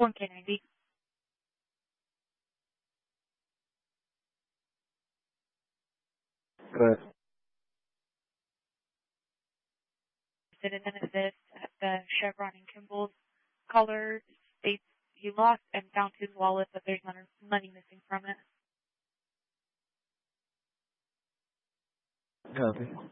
1K90. Good. Citizen assist at the Chevron and Kimball's. Caller states he lost and found his wallet, but there's money missing from it. Copy.